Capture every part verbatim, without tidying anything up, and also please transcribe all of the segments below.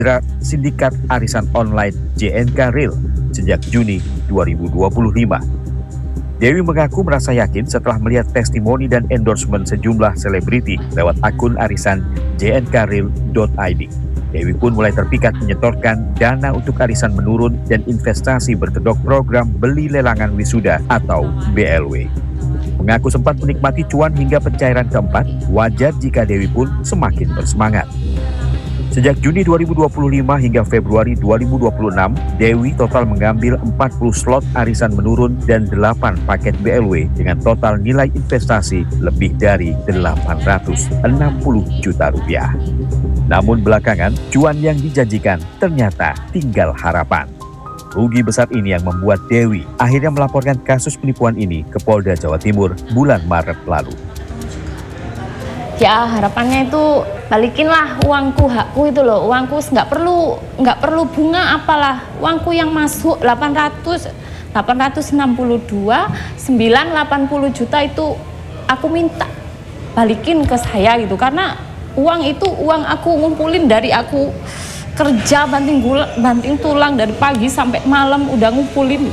jerat sindikat arisan online J N K Real sejak Juni dua ribu dua puluh lima. Dewi mengaku merasa yakin setelah melihat testimoni dan endorsement sejumlah selebriti lewat akun arisan j n k real dot i d. Dewi pun mulai terpikat menyetorkan dana untuk arisan menurun dan investasi berkedok program beli lelangan wisuda atau B L W. Mengaku sempat menikmati cuan hingga pencairan keempat, wajar jika Dewi pun semakin bersemangat. Sejak Juni dua ribu dua puluh lima hingga Februari dua ribu dua puluh enam, Dewi total mengambil empat puluh slot arisan menurun dan delapan paket B L W dengan total nilai investasi lebih dari delapan ratus enam puluh juta rupiah. Namun belakangan, cuan yang dijanjikan ternyata tinggal harapan. Rugi besar ini yang membuat Dewi akhirnya melaporkan kasus penipuan ini ke Polda Jawa Timur bulan Maret lalu. Ya harapannya itu balikinlah uangku, hakku itu loh, uangku nggak perlu nggak perlu bunga apalah, uangku yang masuk delapan ratus enam puluh dua sembilan ratus delapan puluh juta itu aku minta balikin ke saya gitu, karena uang itu uang aku ngumpulin dari aku kerja banting gula, banting tulang dari pagi sampai malam udah ngumpulin.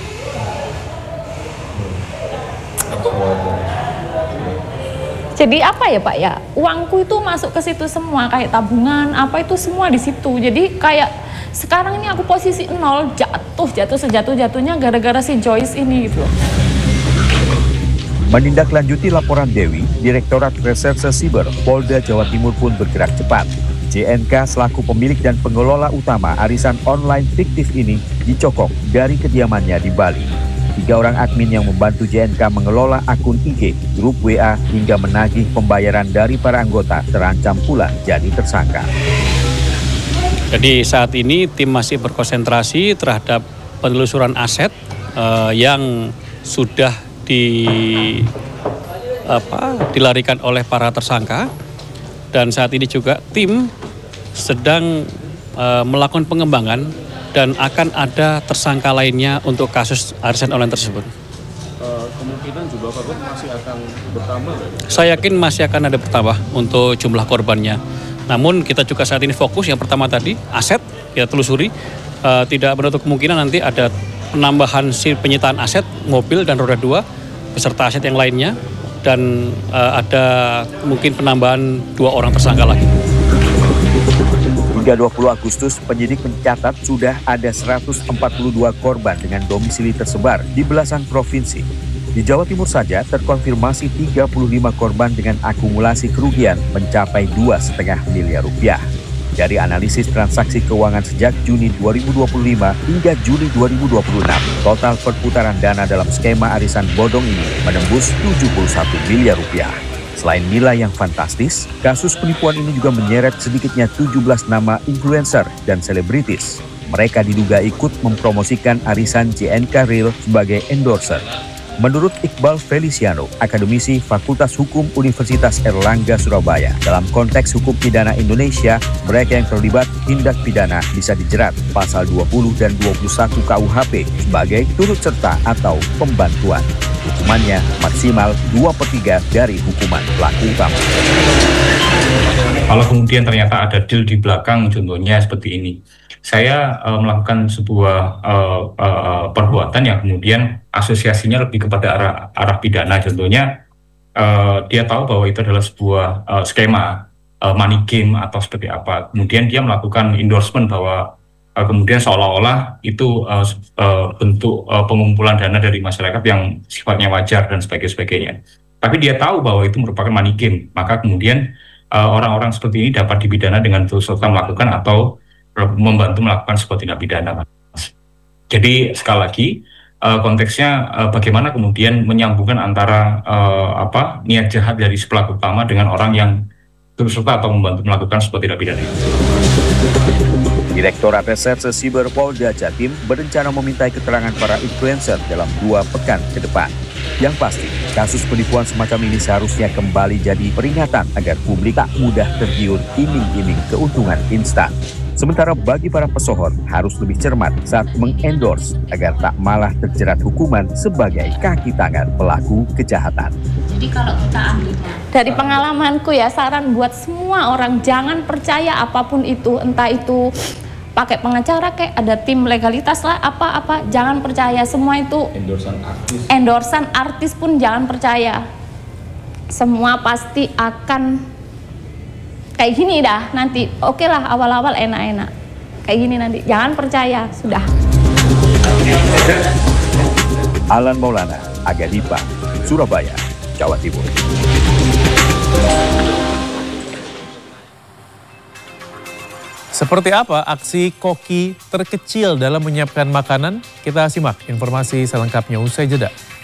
Jadi apa ya Pak ya, uangku itu masuk ke situ semua, kayak tabungan, apa itu semua di situ. Jadi kayak sekarang ini aku posisi nol, jatuh, jatuh sejatuh-jatuhnya gara-gara si Joyce ini gitu. Menindaklanjuti laporan Dewi, Direktorat Reserse Siber Polda Jawa Timur pun bergerak cepat. J N K selaku pemilik dan pengelola utama arisan online fiktif ini dicokok dari kediamannya di Bali. Tiga orang admin yang membantu J N K mengelola akun I G, grup W A, hingga menagih pembayaran dari para anggota terancam pula jadi tersangka. Jadi saat ini tim masih berkonsentrasi terhadap penelusuran aset uh, yang sudah di, apa, dilarikan oleh para tersangka. Dan saat ini juga tim sedang uh, melakukan pengembangan dan akan ada tersangka lainnya untuk kasus arisan online tersebut. Uh, kemungkinan juga korban masih akan bertambah? Saya yakin masih akan ada bertambah untuk jumlah korbannya. Namun kita juga saat ini fokus yang pertama tadi, aset kita telusuri. Uh, tidak menutup kemungkinan nanti ada penambahan si penyitaan aset, mobil dan roda dua, beserta aset yang lainnya. Dan uh, ada mungkin penambahan dua orang tersangka lagi. Hingga dua puluh Agustus, penyidik mencatat sudah ada seratus empat puluh dua korban dengan domisili tersebar di belasan provinsi. Di Jawa Timur saja terkonfirmasi tiga puluh lima korban dengan akumulasi kerugian mencapai dua koma lima miliar rupiah. Dari analisis transaksi keuangan sejak Juni dua ribu dua puluh lima hingga Juli dua ribu dua puluh enam, total perputaran dana dalam skema arisan bodong ini menembus tujuh puluh satu miliar rupiah. Selain nilai yang fantastis, kasus penipuan ini juga menyeret sedikitnya tujuh belas nama influencer dan selebritis. Mereka diduga ikut mempromosikan arisan J N K Real sebagai endorser. Menurut Iqbal Feliciano, akademisi Fakultas Hukum Universitas Erlangga Surabaya, dalam konteks hukum pidana Indonesia, mereka yang terlibat tindak pidana bisa dijerat pasal dua puluh dan dua puluh satu K U H P sebagai turut serta atau pembantuan. Hukumannya maksimal dua per tiga dari hukuman pelaku utama. Kalau kemudian ternyata ada deal di belakang, contohnya seperti ini. Saya uh, melakukan sebuah uh, uh, perbuatan yang kemudian asosiasinya lebih kepada arah, arah pidana. Contohnya uh, dia tahu bahwa itu adalah sebuah uh, skema uh, money game atau seperti apa. Kemudian dia melakukan endorsement bahwa uh, kemudian seolah-olah itu uh, uh, bentuk uh, pengumpulan dana dari masyarakat yang sifatnya wajar dan sebagainya. Tapi dia tahu bahwa itu merupakan money game. Maka kemudian orang-orang uh, seperti ini dapat dipidana dengan turut serta melakukan atau membantu melakukan sebuah tindak pidana. Jadi sekali lagi uh, konteksnya uh, bagaimana kemudian menyambungkan antara uh, apa niat jahat dari si pelaku utama dengan orang yang turut serta atau membantu melakukan sebuah tindak pidana. Direktorat Reserse Siber Polda Jatim berencana memintai keterangan para influencer dalam dua pekan ke depan. Yang pasti, kasus penipuan semacam ini seharusnya kembali jadi peringatan agar publik tak mudah tergiur iming-iming keuntungan instan. Sementara bagi para pesohor harus lebih cermat saat mengendorse agar tak malah terjerat hukuman sebagai kaki tangan pelaku kejahatan. Jadi kalau kita ambil dari pengalamanku ya, saran buat semua orang, jangan percaya apapun itu, entah itu pakai pengacara kayak ada tim legalitas lah apa-apa, jangan percaya semua itu. Endorsan artis. Endorsan artis pun jangan percaya. Semua pasti akan kayak gini dah nanti. Oke lah awal-awal enak-enak. Kayak gini nanti. Jangan percaya, sudah. Alan Maulana, Aga Dipa, Surabaya, Jawa Timur. Seperti apa aksi koki terkecil dalam menyiapkan makanan? Kita simak informasi selengkapnya usai jeda.